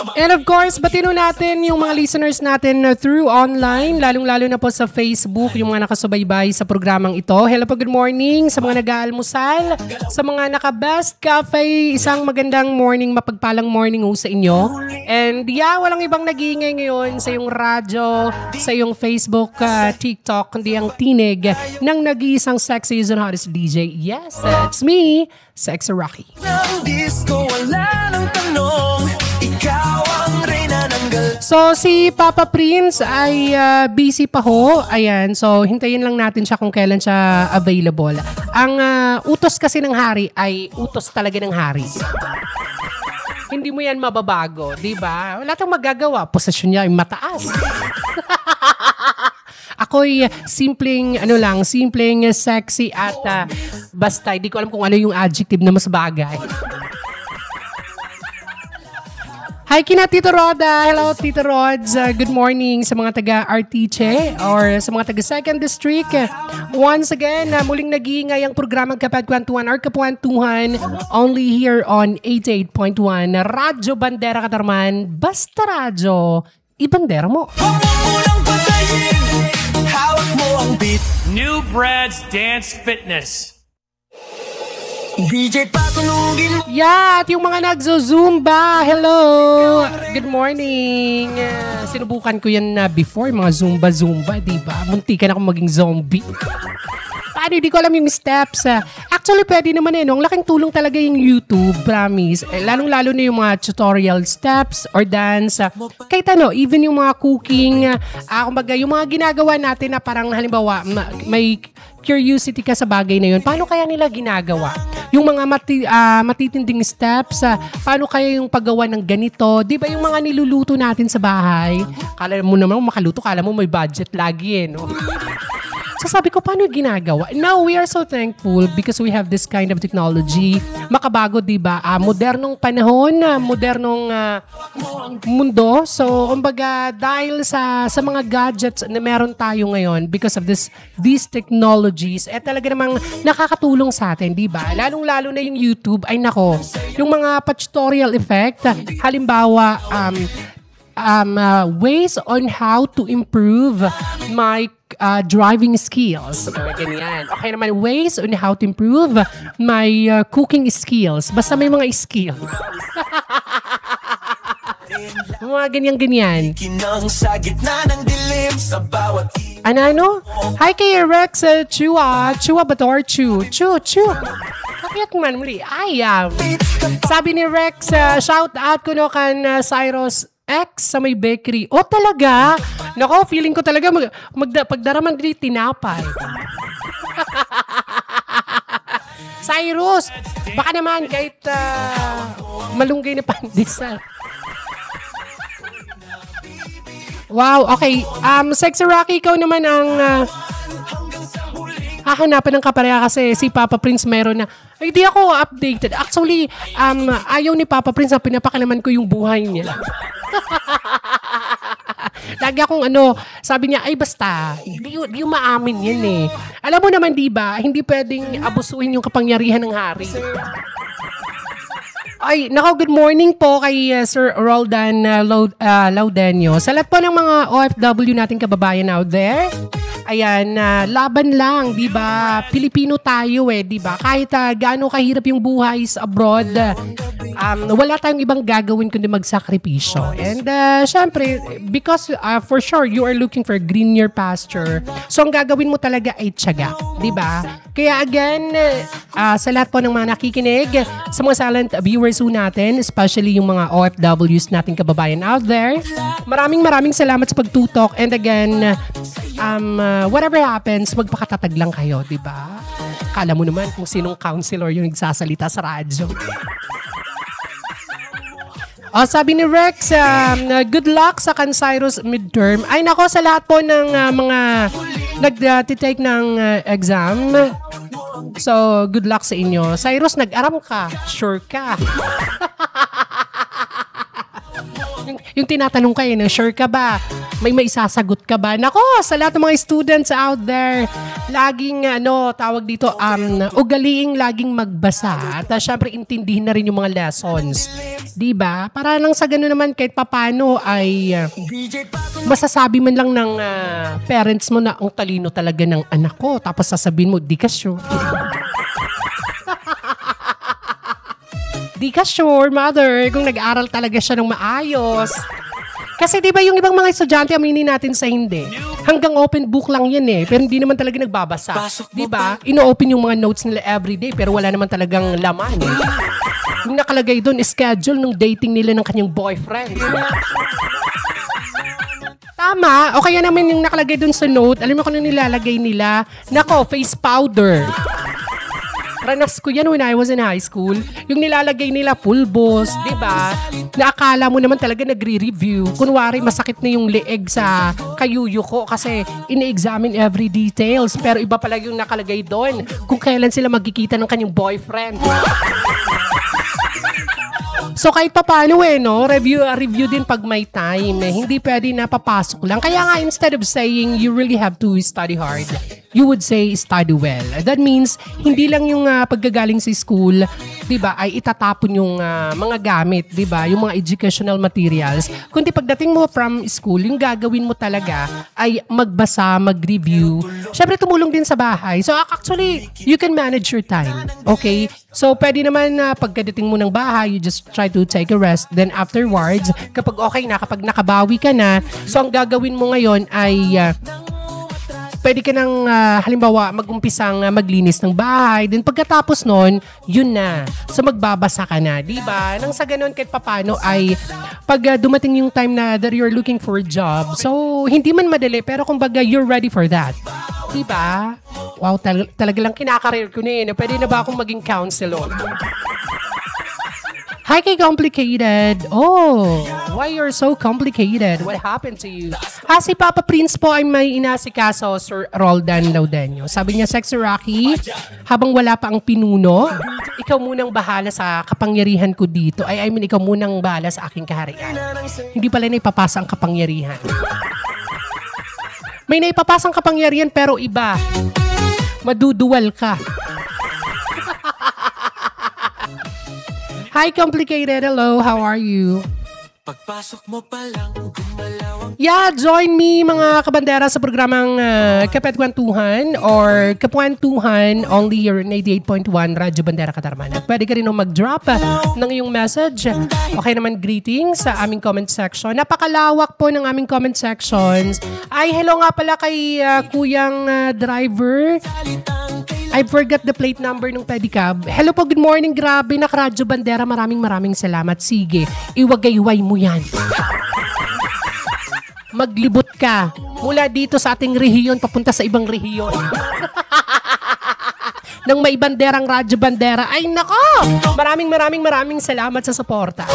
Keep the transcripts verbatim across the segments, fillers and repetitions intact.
And of course, batino natin yung mga listeners natin through online, lalong-lalo na po sa Facebook, yung mga nakasubaybay sa programang ito. Hello po, good morning sa mga nag-aalmusal, sa mga naka-Best Cafe, isang magandang morning, mapagpalang morning ho sa inyo. And yeah, walang ibang nag-iingay ngayon sa yung radyo, sa yung Facebook, uh, TikTok, kundi ang tinig ng nag-iisang sexy and hottest D J. Yes, it's me, Sexy Rocky. So, si Papa Prince ay uh, busy pa ho. Ayan, so hintayin lang natin siya kung kailan siya available. Ang uh, utos kasi ng hari ay utos talaga ng hari. Hindi mo yan mababago, di ba? Wala tayong magagawa. Posisyon niya ay mataas. Ako'y simpleng, ano lang, simpleng sexy at uh, basta, hindi ko alam kung ano yung adjective na mas bagay. Hi, kina Tito Roda. Hello, Tito Rods. Uh, good morning sa mga taga-Artiche or sa mga taga-Second District. Once again, uh, muling nag-iingay ang programang Kapagkwentuhan or Kapwentuhan only here on eighty-eight point one Radyo Bandera Katarman. Basta radyo, ibandera mo. New Brad's Dance Fitness. D J patunugin. Yeah, at yung mga nagzo-zumba, hello! Good morning! Uh, sinubukan ko yan na uh, before, mga zumba-zumba, diba? Munti ka na akong maging zombie. Paano, hindi ko alam yung steps. Uh, actually, pwede naman eh, no? Ang laking tulong talaga yung YouTube, promise. Eh, lalong-lalo na yung mga tutorial steps or dance. Uh, kahit ano, even yung mga cooking, uh, kumbaga, yung mga ginagawa natin na parang halimbawa, ma- may curiosity ka sa bagay na yun, paano kaya nila ginagawa? Yung mga mati, uh, matitinding steps, uh, paano kaya yung paggawa ng ganito? Di ba yung mga niluluto natin sa bahay? Kala mo naman makaluto, kala mo may budget lagi eh, no? So sabi ko, paano ginagawa? Now, we are so thankful because we have this kind of technology. Makabago, di ba? Uh, modernong panahon, uh, modernong uh, mundo. So, kumbaga, dahil sa sa mga gadgets na meron tayo ngayon because of this these technologies, eh talaga namang nakakatulong sa atin, di ba? Lalong-lalo na yung YouTube, ay nako, yung mga tutorial effect, halimbawa, um, um, uh, ways on how to improve my Uh, driving skills. Mga ganyan. Okay naman, ways on how to improve my uh, cooking skills. Basta may mga skills. Mga ganyan-ganyan. Ano, ano? Hi kay Rex uh, Chua. Chua ba to or Chu? Chu, Chu. Kapiat man muli. Ay, um, sabi ni Rex, uh, shout out ko no kan uh, Cyrus X sa may bakery. Oh, talaga? Nako, feeling ko talaga mag, magda, pagdaraman din tinapay. Cyrus, baka naman kahit uh, malunggay na pandesal. Wow, okay. Um, Sexy Rocky, ikaw naman ang uh, hahanapan ng kapareha kasi si Papa Prince meron na. Ay, di ako updated. Actually, um, ayaw ni Papa Prince na pinapakalaman ko yung buhay niya. Lagi akong ano, sabi niya, ay basta, di, di maamin yan eh. Alam mo naman, di ba, hindi pwedeng abusuhin yung kapangyarihan ng hari. Ay, nako, good morning po kay uh, Sir Roldan uh, Laud- uh, Laudenio. Sa lahat po ng mga O F W nating kababayan out there, ayan, uh, laban lang, di ba? Pilipino tayo eh, di ba? Kahit uh, gaano kahirap yung buhay sa abroad, uh, um, wala tayong ibang gagawin kundi magsakripisyo. And uh, syempre, because uh, for sure, you are looking for greener pasture. So, ang gagawin mo talaga ay tiyaga, di ba? Kaya again, uh, sa lahat po ng mga nakikinig, sa mga silent viewers po natin, especially yung mga O F Ws nating kababayan out there, maraming maraming salamat sa pagtutok. And again, um, uh, whatever happens, magpakatatag lang kayo, di ba? Kala mo naman kung sinong counselor yung nagsasalita sa radyo. Oh, sabi ni Rex, um, uh, good luck sa Cyrus midterm. Ay nako, sa lahat po ng uh, mga nag-take ng uh, exam. So, good luck sa inyo. Cyrus, nag-aram ka. Sure ka. yung, yung tinatanong kayo, no? Sure ka ba? May maisasagot ka ba? Nako, sa lahat ng mga students out there, laging, ano, tawag dito, um, ugaliing laging magbasa. At uh, syempre, intindihin na rin yung mga lessons. Diba? Para nang sa gano'n naman, kahit papano ay uh, masasabi man lang ng uh, parents mo na ang talino talaga ng anak ko. Tapos sasabihin mo, di ka sure. Di ka sure, mother, kung nag-aaral talaga siya ng maayos. Kasi di ba yung ibang mga estudyante, aminin natin sa hindi. Hanggang open book lang yan eh. Pero hindi naman talaga nagbabasa. Di ba? Ino-open yung mga notes nila everyday pero wala naman talagang laman eh. Yung nakalagay doon, schedule ng dating nila ng kanyang boyfriend. Tama. O kaya naman yung nakalagay doon sa note, alam mo kung ano nilalagay nila? Nako, face powder. Ranas ko yan when I was in high school. Yung nilalagay nila pulbos, di ba? Na akala mo naman talaga nagre-review. Kunwari, masakit na yung leeg sa kayuyo ko kasi ine-examine every details. Pero iba pala yung nakalagay doon kung kailan sila magkikita ng kanyang boyfriend. So kahit pa paano eh, no? Review, uh, review din pag may time. Eh. Hindi pwede na papasok lang. Kaya nga, instead of saying you really have to study hard, you would say study well. That means, hindi lang yung uh, paggagaling sa school, di ba, ay itatapon yung uh, mga gamit, di ba, yung mga educational materials. Kundi pagdating mo from school, yung gagawin mo talaga ay magbasa, mag-review. Siyempre, tumulong din sa bahay. So actually, you can manage your time. Okay? So, pwede naman na uh, pagkadating mo ng bahay, you just try to take a rest. Then afterwards, kapag okay na, kapag nakabawi ka na, so ang gagawin mo ngayon ay uh, pwede ka nang uh, halimbawa mag-umpisang uh, maglinis ng bahay. Then pagkatapos nun, yun na. So magbabasa ka na, di ba? Nang sa ganun kahit papano ay pag uh, dumating yung time na that you're looking for a job, so hindi man madali pero kumbaga you're ready for that. Di ba? Wow, tal- talaga lang kinakareer ko na yun. Pwede na ba akong maging counselor? Hi, kay Complicated. Oh, why you're so complicated? What happened to you? Ah, si Papa Prince po ay may inasikaso, Sir Roldan Laudenio. Sabi niya, Sexy Rocky, habang wala pa ang pinuno, ikaw munang bahala sa kapangyarihan ko dito. Ay, I mean, ikaw munang bahala sa aking kaharian. Hindi pala na ipapasa ang kapangyarihan. May naipapasang kapangyarihan pero iba. Maduduwal ka. Hi, Complicated. Hello, how are you? Pagpasok mo pa lang, gumalaw. Yeah, join me mga kabandera sa programang uh, Kapetkwentuhan or Kapwentuhan only here in eighty-eight point one Radyo Bandera Katarman. At pwede ka rin mag-drop uh, ng iyong message. Okay naman, greetings sa aming comment section. Napakalawak po ng aming comment sections. Ay, hello nga pala kay uh, Kuyang uh, Driver. I forgot the plate number ng pedicab. Hello po, good morning. Grabe, naka-Radyo Bandera. Maraming maraming salamat. Sige, iwagayway mo yan. Maglibot ka. Mula dito sa ating rehiyon, papunta sa ibang rehiyon. Nang may banderang Radyo Bandera. Ay, nako! Maraming maraming maraming salamat sa suporta.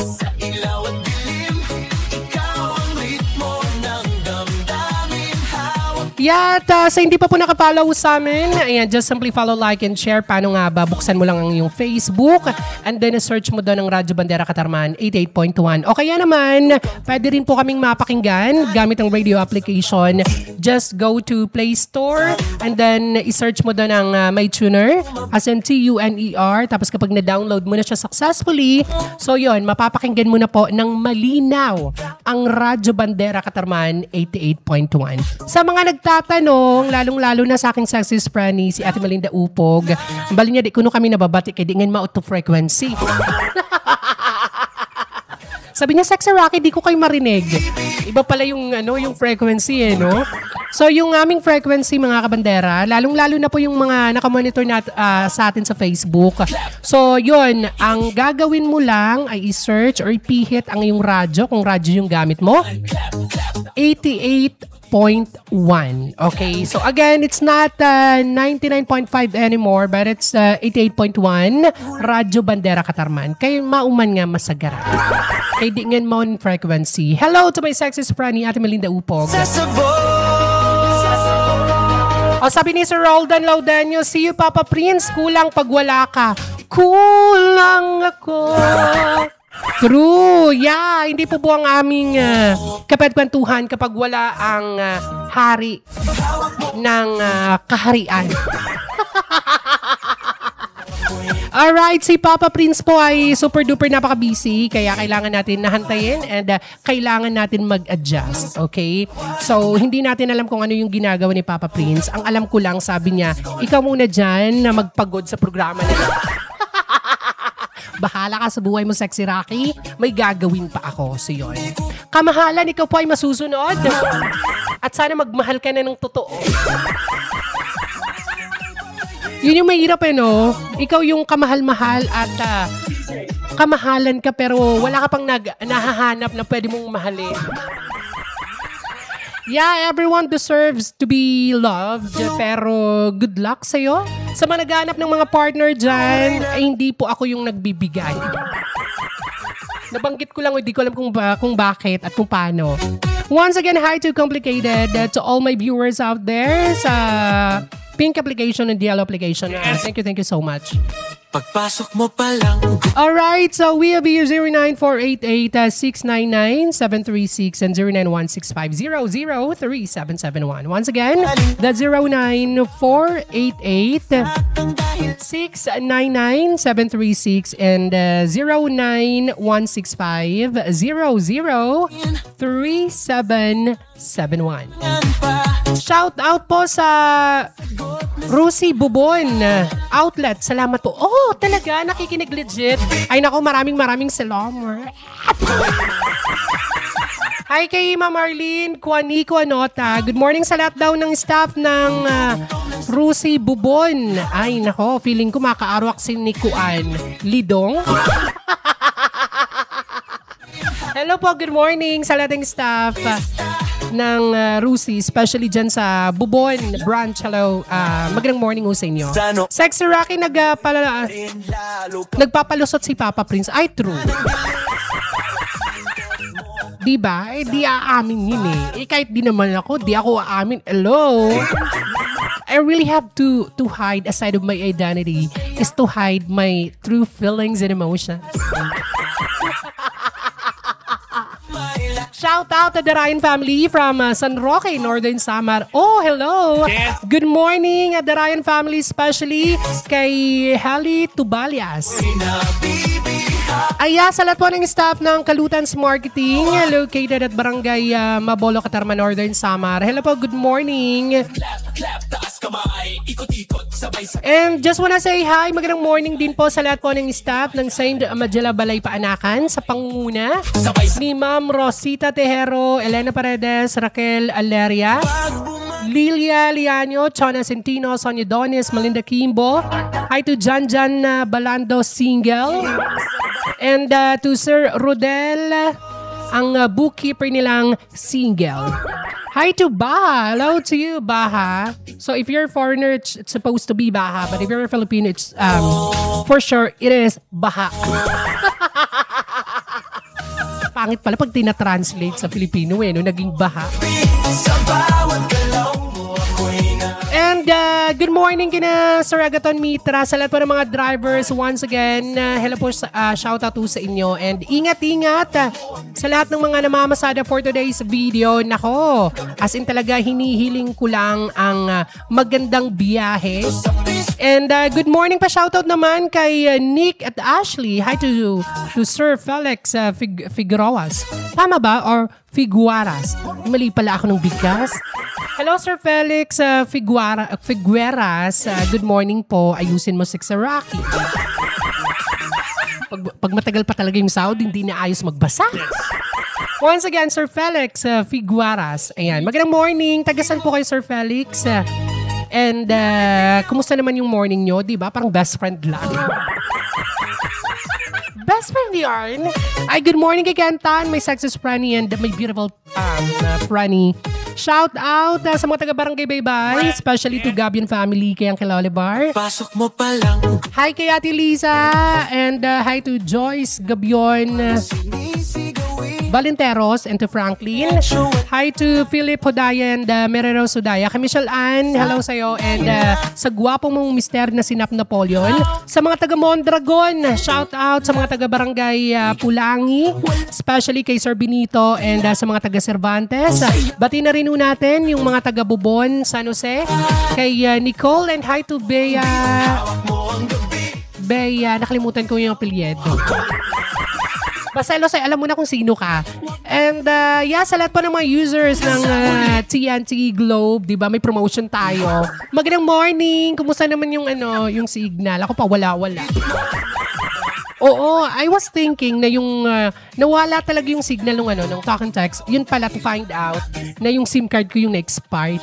Yeah, at uh, sa hindi pa po nakapollow sa amin, ayan, just simply follow, like, and share. Paano nga ba? Buksan mo lang ang iyong Facebook and then search mo doon ang Radyo Bandera Katarman eighty-eight point one. O kaya naman, pwede rin po kaming mapakinggan gamit ang radio application. Just go to Play Store and then i-search mo doon ang uh, MyTuner as in T U N E R. Tapos kapag na-download mo na siya successfully, so yun, mapapakinggan mo na po ng malinaw ang Radyo Bandera Katarman eighty-eight point one. Sa mga nag tatanong, lalong-lalo na sa aking sexy friend si Ate Melinda Upog. Bali niya, di kuno kami nababati kay di ngayon ma-auto frequency. Sabi niya, Sexy Rocky, di ko kayo marinig. Iba pala yung, ano, yung frequency eh, no? So, yung aming frequency, mga kabandera, lalong-lalo na po yung mga nakamonitor nat, uh, sa atin sa Facebook. So, yun, ang gagawin mo lang ay i-search or i-pihit ang iyong radyo, kung radyo yung gamit mo. eighty-eight point one. Okay, so again, it's not uh, ninety-nine point five anymore, but it's uh, eighty-eight point one Radyo Bandera Katarman. Kay mauman nga masagara. Kay di ngan mo frequency. Hello to my sexy friend, Ate Melinda Upog. O, sabi ni Sir Roldan Laudenio, see you, Papa Prince. Kulang pag wala ka. Kulang ako. True. Yeah, hindi po po ang aming uh, kapagkwentuhan kapag wala ang uh, hari ng uh, kaharian. Alright, si Papa Prince po ay super duper napaka-busy kaya kailangan natin nahantayin and uh, kailangan natin mag-adjust, okay? So, hindi natin alam kung ano yung ginagawa ni Papa Prince. Ang alam ko lang, sabi niya, ikaw muna dyan na magpagod sa programa nila. Bahala ka sa buhay mo, Sexy Rocky. May gagawin pa ako. So, yun. Kamahalan, ikaw po ay masusunod. At sana magmahal ka na ng totoo. Yun yung mahirap eh, no? Ikaw yung kamahal-mahal at uh, kamahalan ka pero wala ka pang nag, nahahanap na pwede mong mahalin. Yeah, everyone deserves to be loved pero good luck sa'yo. Sa mga naghahanap ng mga partner dyan, ay hindi po ako yung nagbibigay. Nabanggit ko lang, hindi ko alam kung, ba, kung bakit at kung paano. Once again, hi to Complicated, uh, to all my viewers out there sa Pink application and yellow application. Uh, thank you, thank you so much. Pagpasok mo pa lang. Alright, so we have here zero nine four eight eight six nine nine seven three six and zero nine one six five zero zero three seven seven one. Once again, that's zero nine four eight eight six nine nine seven three six and uh, zero nine one six five zero zero three seven seven one. Shout out po sa Rusi Bubon Outlet. Salamat po. Oh, talaga? Nakikinig legit? Ay nako, maraming maraming salamat. Hi kay Ma'am Marlene Kuanico Anota. Good morning sa lahat daw ng staff ng uh, Rusi Bubon. Ay nako, feeling ko makaarwak si Nikuan Lidong. Hello po, good morning sa lahat ng staff ng uh, Rusi, especially dyan sa Bubon branch. Hello, uh, magandang morning ho sa inyo. Sexy Rocky, nag, uh, pala, uh, nagpapalusot si Papa Prince. Ay, true. Diba? Eh, di aamin yun eh. Eh, kahit di naman ako, di ako aamin. Hello? I really have to to hide a side of my identity is to hide my true feelings and emotions. Shout out to the Ryan family from uh, San Roque, Northern Samar. Oh, hello. Yeah. Good morning at the Ryan family, especially kay Heli Tubalias. Aya, sa lahat po ng staff ng Kalutans Marketing, located at Barangay uh, Mabolo, Catarma, Northern Samar. Hello po, good morning. And just wanna say hi, magandang morning din po sa lahat po ng staff ng Saint Magella Balay Paanakan sa pangunguna ni Ma'am Rosita Tejero, Elena Paredes, Raquel Aleria, Lilia Liano, Chona Centino, Sonia Donis, Melinda Kimbo. Hi to Jan Jan uh, Balando Single. And uh, to Sir Rodel, ang uh, bookkeeper nilang single. Hi to Baha. Hello to you, Baha. So if you're a foreigner, it's, it's supposed to be Baha. But if you're a Filipino, it's um, for sure, it is Baha. Pangit pala pag tinatranslate sa Filipino eh, no? Naging Baha. And uh, good morning kina Sir Agaton Mitra, sa lahat po ng mga drivers. Once again, uh, hello po, uh, shout out po sa inyo. And ingat-ingat uh, sa lahat ng mga namamasada for today's video. Nako, as in talaga hinihiling ko lang ang uh, magandang biyahe. And uh, good morning pa, shout out naman kay uh, Nick at Ashley. Hi to, to Sir Felix uh, Fig- Figueroas. Tama ba? Or Figuaras? Mali pala ako ng bigkas. Hello, Sir Felix uh, Figuara, uh, Figueras. Uh, good morning po. Ayusin mo si Rocky. Pag, pag matagal pa talaga yung sound, hindi na ayos magbasa. Once again, Sir Felix uh, Figuaras. Ayan. Magandang morning. Tagasan po kayo, Sir Felix. Uh, and uh, kumusta naman yung morning nyo? Diba? Parang best friend lang. Best friend yarn. Ay, good morning kay Kantan, my sexist Franny and my beautiful um, uh, Franny. Shout out uh, sa mga taga-barangay Baybay, especially to Gabion family, kay Uncle Oliver. Pasok mo pa lang. Hi kay Ate Lisa and uh, hi to Joyce Gabion. Valenteros and to Franklin. Hi to Philip Hodaya and uh, Mereros Hodaya. Kay Michelle Ann, hello sa'yo. And uh, sa gwapong mong mister na si Nap Napoleon. Sa mga taga Mondragon, shout out sa mga taga Barangay uh, Pulangi. Especially kay Sir Benito and uh, sa mga taga Cervantes. Bati na rin natin yung mga taga Bubon, San Jose. Kay uh, Nicole and hi to Bea. Bea, nakalimutan ko yung apelyido. Basta Losay, alam mo na kung sino ka. And uh, yeah, sa lahat po ng mga users ng uh, T N T Globe, di ba, may promotion tayo. Magandang morning. Kumusta naman yung ano, yung signal? Ako pa wala-wala. Oo, I was thinking na yung uh, nawala talaga yung signal ng ano, ng talk and text. Yun pala to find out na yung SIM card ko yung na-expired.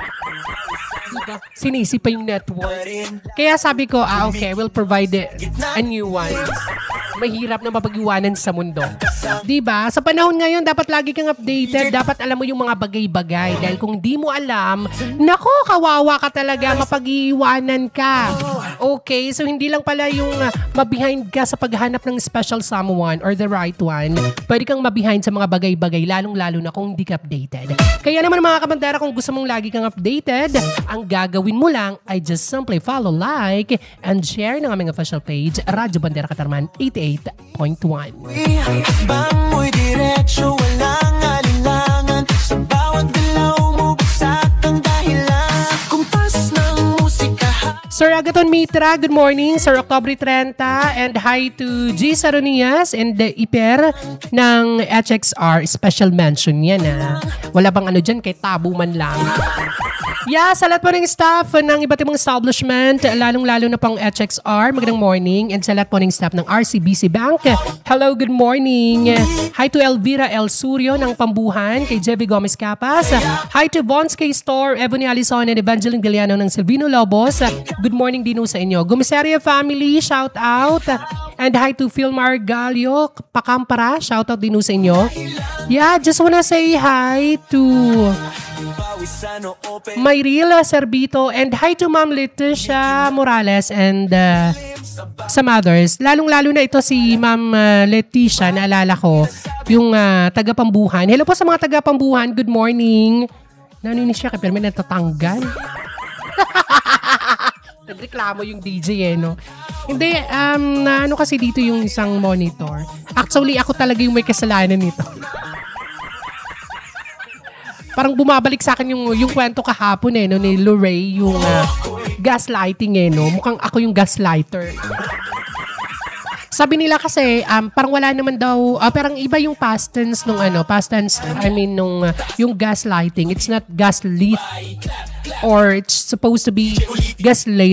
Sinisi pa yung network. Kaya sabi ko, ah okay, we'll provide a new one. Mahirap na mapag-iwanan sa mundo. Diba? Sa panahon ngayon, dapat lagi kang updated. Dapat alam mo yung mga bagay-bagay. Dahil kung di mo alam, nako, kawawa ka talaga, mapag-iwanan ka. Okay, so hindi lang pala yung uh, mabihind ka sa paghanap ng special someone or the right one. Pwede kang mabihind sa mga bagay-bagay, lalong-lalo na kung hindi ka updated. Kaya naman mga kabandera, kung gusto mong lagi kang updated, ang gagawin mo lang ay just simply follow, like, and share ng aming official page, Radyo Bandera Katarman eighty-eight point one. Bamoy diretsyo, walang alinlangan. Sa bawat galaw mo, bagsak ang dahilan. Kumpas ng musika. Sir Agaton Mitra, good morning. Sir October thirty, and hi to G. Saronias and the Iper ng H X R. Special mention yan ah. Wala bang ano dyan, kay tabo man lang. Yeah, sa lahat po ng staff ng iba't ibang establishment, lalong-lalo na pang H X R, magandang morning. And sa lahat po ng staff ng R C B C Bank, hello, good morning. Hi to Elvira El Surio ng Pambuhan, kay Jevy Gomez Capas. Hi to Vons K Store, Ebony Alison and Evangeline Diliano ng Silvino Lobos. Good morning din sa inyo. Gumisaria family, shout out. And hi to Philmar Galio, Pakampara, shout out din sa inyo. Yeah, just wanna say hi to Mayrila Servito and hi to Ma'am Leticia Morales and uh, sa mothers. Lalong-lalo na ito si Ma'am uh, Leticia, naalala ko, yung uh, taga-Pambuhan. Hello po sa mga taga-Pambuhan, good morning. Naninis siya, pero may natatanggal. Nagreklamo yung D J eh, no? Hindi, um, na ano kasi dito yung isang monitor. Actually, ako talaga yung may kasalanan nito. Parang bumabalik sa akin yung, yung kwento kahapon eh, no, ni Lorray, yung uh, gaslighting eh, no? Mukhang ako yung gaslighter. Sabi nila kasi, um, parang wala naman daw, uh, parang iba yung past tense nung ano, past tense, I mean, nung, uh, yung gaslighting. It's not gaslit. Or it's supposed to be gaslight.